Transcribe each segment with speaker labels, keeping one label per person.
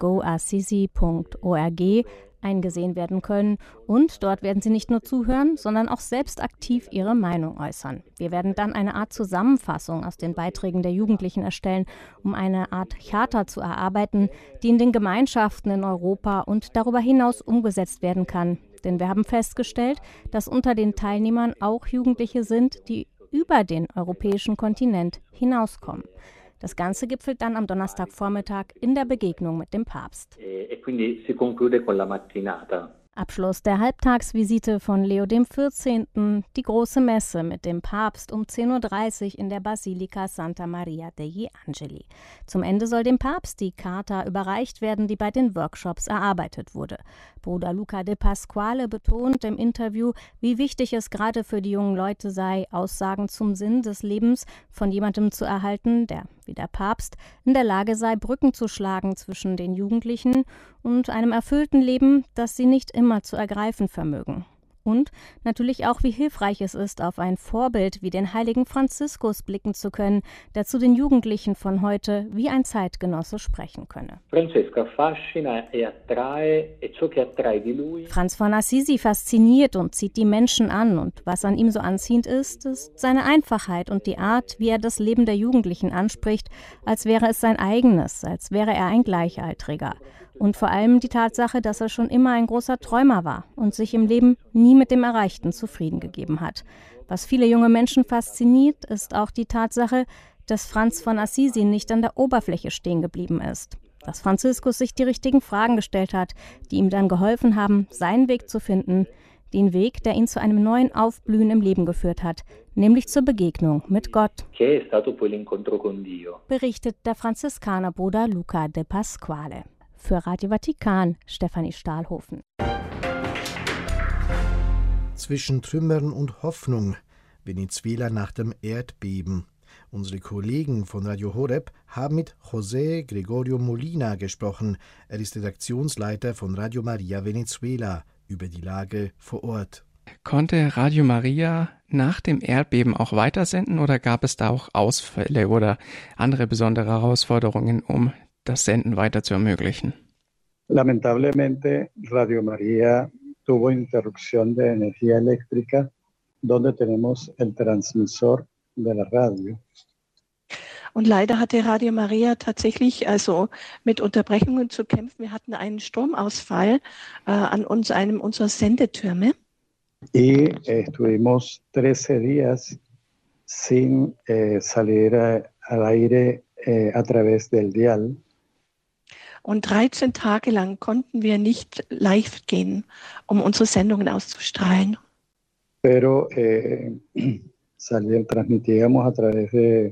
Speaker 1: goassisi.org eingesehen werden können. Und dort werden Sie nicht nur zuhören, sondern auch selbst aktiv Ihre Meinung äußern. Wir werden dann eine Art Zusammenfassung aus den Beiträgen der Jugendlichen erstellen, um eine Art Charta zu erarbeiten, die in den Gemeinschaften in Europa und darüber hinaus umgesetzt werden kann. Denn wir haben festgestellt, dass unter den Teilnehmern auch Jugendliche sind, die über den europäischen Kontinent hinauskommen. Das Ganze gipfelt dann am Donnerstagvormittag in der Begegnung mit dem Papst. Abschluss der Halbtagsvisite von Leo XIV., die große Messe mit dem Papst um 10:30 Uhr in der Basilika Santa Maria degli Angeli. Zum Ende soll dem Papst die Charta überreicht werden, die bei den Workshops erarbeitet wurde. Bruder Luca de Pasquale betont im Interview, wie wichtig es gerade für die jungen Leute sei, Aussagen zum Sinn des Lebens von jemandem zu erhalten, der, wie der Papst, in der Lage sei, Brücken zu schlagen zwischen den Jugendlichen und einem erfüllten Leben, das sie nicht immer zu ergreifen vermögen. Und natürlich auch, wie hilfreich es ist, auf ein Vorbild wie den heiligen Franziskus blicken zu können, der zu den Jugendlichen von heute wie ein Zeitgenosse sprechen könne. Franz von Assisi fasziniert und zieht die Menschen an. Und was an ihm so anziehend ist, ist seine Einfachheit und die Art, wie er das Leben der Jugendlichen anspricht, als wäre es sein eigenes, als wäre er ein Gleichaltriger. Und vor allem die Tatsache, dass er schon immer ein großer Träumer war und sich im Leben nie mit dem Erreichten zufrieden gegeben hat. Was viele junge Menschen fasziniert, ist auch die Tatsache, dass Franz von Assisi nicht an der Oberfläche stehen geblieben ist. Dass Franziskus sich die richtigen Fragen gestellt hat, die ihm dann geholfen haben, seinen Weg zu finden, den Weg, der ihn zu einem neuen Aufblühen im Leben geführt hat, nämlich zur Begegnung mit Gott. Berichtet der Franziskanerbruder Luca de Pasquale. Für Radio Vatikan, Stefanie Stahlhofen.
Speaker 2: Zwischen Trümmern und Hoffnung, Venezuela nach dem Erdbeben. Unsere Kollegen von Radio Horeb haben mit José Gregorio Molina gesprochen. Er ist Redaktionsleiter von Radio Maria Venezuela über die Lage vor Ort.
Speaker 3: Konnte Radio Maria nach dem Erdbeben auch weitersenden oder gab es da auch Ausfälle oder andere besondere Herausforderungen, um das Senden weiter zu ermöglichen?
Speaker 4: Lamentablemente, Radio María tuvo interrupción de energía eléctrica, donde tenemos el transmisor de la radio.
Speaker 5: Und leider hatte Radio Maria tatsächlich mit Unterbrechungen zu kämpfen. Wir hatten einen Stromausfall an einem unserer Sendetürme.
Speaker 4: Y estuvimos 13 días sin salir al aire a través del dial.
Speaker 5: Und 13 Tage lang konnten wir nicht live gehen, um unsere Sendungen auszustrahlen.
Speaker 4: Pero transmitíamos a través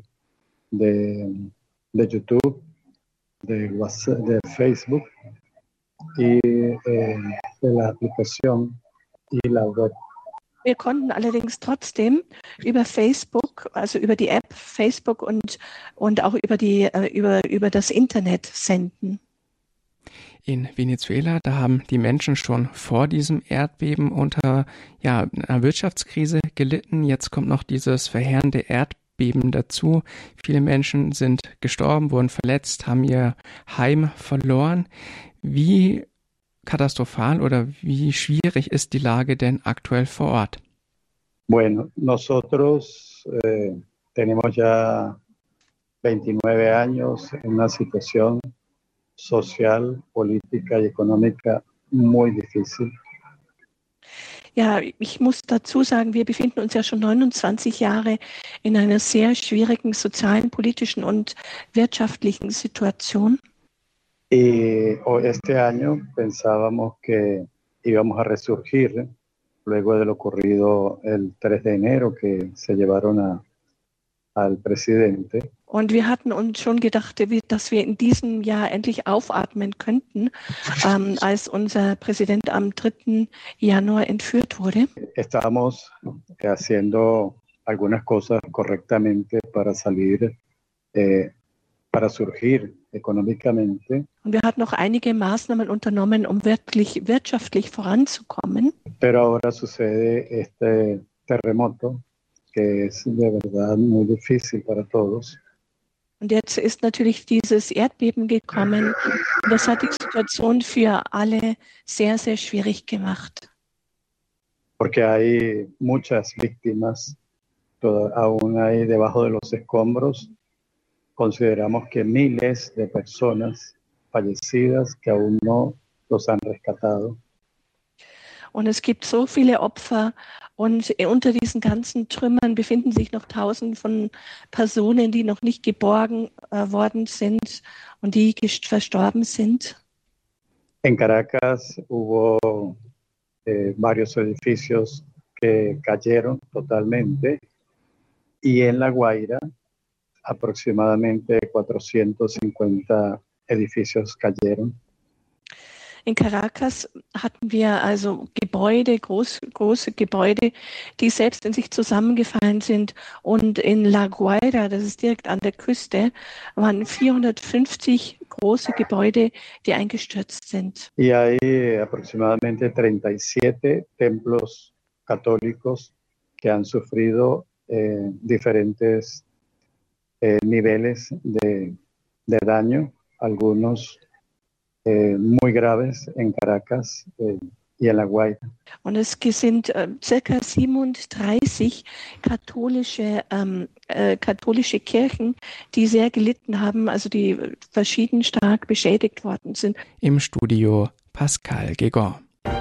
Speaker 4: de YouTube, de WhatsApp, de Facebook y de la aplicación y la web.
Speaker 5: Wir konnten allerdings trotzdem über Facebook, also über die App Facebook und auch über das Internet senden.
Speaker 3: In Venezuela, da haben die Menschen schon vor diesem Erdbeben unter einer Wirtschaftskrise gelitten. Jetzt kommt noch dieses verheerende Erdbeben dazu. Viele Menschen sind gestorben, wurden verletzt, haben ihr Heim verloren. Wie katastrophal oder wie schwierig ist die Lage denn aktuell vor Ort?
Speaker 4: Bueno, nosotros tenemos ya 29 años en una situación social, política y económica muy difícil.
Speaker 5: Ja, ich muss dazu sagen, wir befinden uns ja schon 29 Jahre in einer sehr schwierigen sozialen, politischen und wirtschaftlichen Situation.
Speaker 4: Este año pensábamos que íbamos a resurgir luego de lo ocurrido el 3 de enero que se llevaron al presidente.
Speaker 5: Und wir hatten uns schon gedacht, dass wir in diesem Jahr endlich aufatmen könnten, als unser Präsident am 3. Januar entführt wurde.
Speaker 4: Estábamos haciendo algunas cosas correctamente para salir, para surgir económicamente.
Speaker 5: Und wir hatten noch einige Maßnahmen unternommen, um wirklich wirtschaftlich voranzukommen.
Speaker 4: Pero ahora sucede este terremoto, que es de verdad muy difícil para todos.
Speaker 5: Und jetzt ist natürlich dieses Erdbeben gekommen. Und das hat die Situation für alle sehr, sehr schwierig gemacht.
Speaker 4: Porque hay muchas víctimas aún ahí debajo de los escombros. Consideramos que miles de personas fallecidas que aún no los han rescatado.
Speaker 5: Und es gibt so viele Opfer und unter diesen ganzen Trümmern befinden sich noch Tausende von Personen, die noch nicht geborgen worden sind und die verstorben sind.
Speaker 4: En Caracas hubo varios edificios que cayeron totalmente y en La Guaira aproximadamente 450 edificios cayeron.
Speaker 5: In Caracas hatten wir also Gebäude, große Gebäude, die selbst in sich zusammengefallen sind. Und in La Guaira, das ist direkt an der Küste, waren 450 große Gebäude, die eingestürzt sind.
Speaker 4: Y hay aproximadamente 37 templos católicos que han sufrido diferentes niveles de daño, algunos muy graves en Caracas y en La Guaira.
Speaker 5: Und es sind circa 37 katholische Kirchen, die sehr gelitten haben, also die verschieden stark beschädigt worden sind.
Speaker 3: Im Studio Pascal Guégan.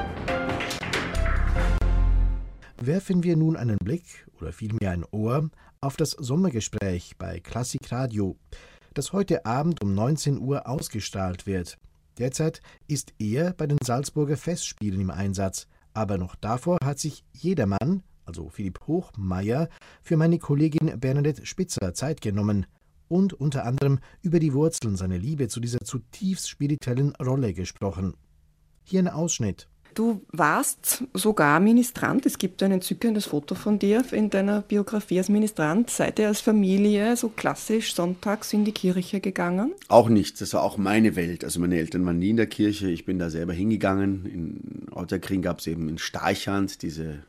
Speaker 2: Werfen wir nun einen Blick oder vielmehr ein Ohr auf das Sommergespräch bei Klassik Radio, das heute Abend um 19 Uhr ausgestrahlt wird. Derzeit ist er bei den Salzburger Festspielen im Einsatz, aber noch davor hat sich jedermann, also Philipp Hochmeier, für meine Kollegin Bernadette Spitzer Zeit genommen und unter anderem über die Wurzeln seiner Liebe zu dieser zutiefst spirituellen Rolle gesprochen. Hier ein Ausschnitt.
Speaker 6: Du warst sogar Ministrant. Es gibt ein entzückendes Foto von dir in deiner Biografie als Ministrant. Seid ihr als Familie so klassisch sonntags in die Kirche gegangen?
Speaker 7: Auch nicht. Das war auch meine Welt. Also meine Eltern waren nie in der Kirche. Ich bin da selber hingegangen. In Otterkring gab es eben in Starchand diese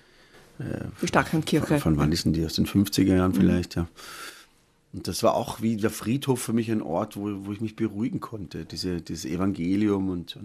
Speaker 6: die Starchandkirche.
Speaker 7: Von wann ist denn die? Aus den 50er Jahren vielleicht, ja. Und das war auch wie der Friedhof für mich ein Ort, wo ich mich beruhigen konnte. Dieses Evangelium und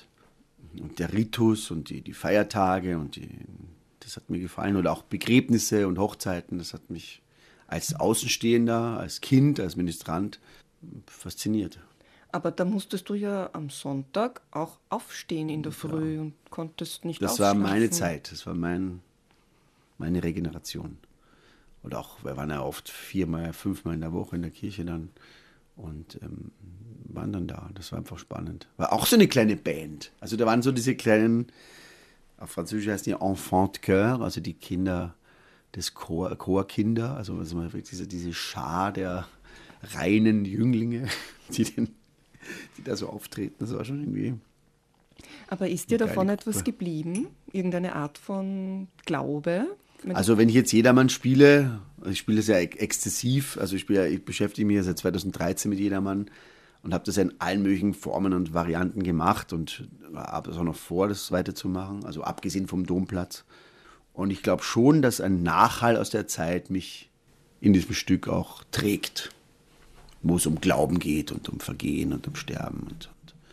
Speaker 7: der Ritus und die Feiertage das hat mir gefallen. Oder auch Begräbnisse und Hochzeiten, das hat mich als Außenstehender, als Kind, als Ministrant fasziniert.
Speaker 6: Aber da musstest du ja am Sonntag auch aufstehen in der Früh und konntest nicht ausschlafen.
Speaker 7: Das war meine Zeit, das war meine Regeneration. Und auch, wir waren ja oft 4-mal, 5-mal in der Woche in der Kirche dann. Und waren dann da. Das war einfach spannend. War auch so eine kleine Band. Also da waren so diese kleinen, auf Französisch heißen die Enfants de Chœur, also die Kinder des Chorkinder, also diese Schar der reinen Jünglinge, die da so auftreten. Das war schon irgendwie.
Speaker 6: Aber ist dir davon etwas geblieben? Irgendeine Art von Glaube?
Speaker 7: Also wenn ich jetzt Jedermann spiele, ich spiele das ja exzessiv, also ich beschäftige mich ja seit 2013 mit Jedermann und habe das ja in allen möglichen Formen und Varianten gemacht und habe es auch noch vor, das weiterzumachen, also abgesehen vom Domplatz. Und ich glaube schon, dass ein Nachhall aus der Zeit mich in diesem Stück auch trägt, wo es um Glauben geht und um Vergehen und um Sterben und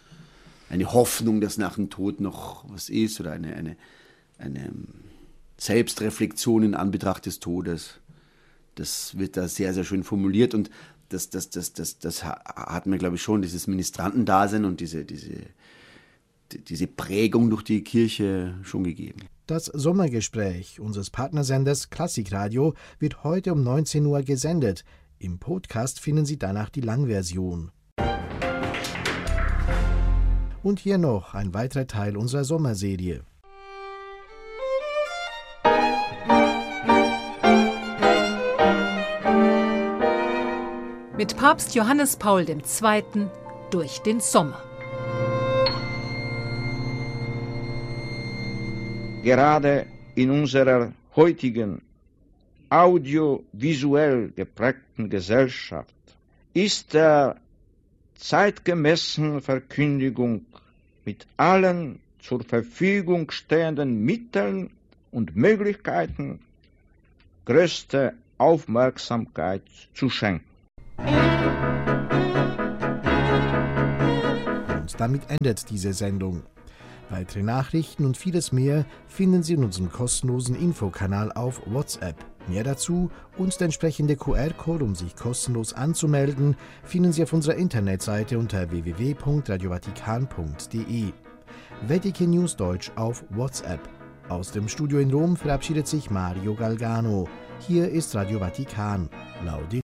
Speaker 7: eine Hoffnung, dass nach dem Tod noch was ist oder eine Selbstreflexion in Anbetracht des Todes. Das wird da sehr, sehr schön formuliert und das hat mir, glaube ich, schon dieses Ministrantendasein und diese Prägung durch die Kirche schon gegeben.
Speaker 2: Das Sommergespräch unseres Partnersenders Klassik Radio wird heute um 19 Uhr gesendet. Im Podcast finden Sie danach die Langversion. Und hier noch ein weiterer Teil unserer Sommerserie.
Speaker 8: Mit Papst Johannes Paul II. Durch den Sommer.
Speaker 9: Gerade in unserer heutigen audiovisuell geprägten Gesellschaft ist der zeitgemäßen Verkündigung mit allen zur Verfügung stehenden Mitteln und Möglichkeiten größte Aufmerksamkeit zu schenken.
Speaker 2: Und damit endet diese Sendung. Weitere Nachrichten und vieles mehr finden Sie in unserem kostenlosen Infokanal auf WhatsApp. Mehr dazu und der entsprechende QR-Code, um sich kostenlos anzumelden, finden Sie auf unserer Internetseite unter www.radiovatikan.de. Vatikan News Deutsch auf WhatsApp. Aus dem Studio in Rom verabschiedet sich Mario Galgano. Hier ist Radio Vatikan. Laudetur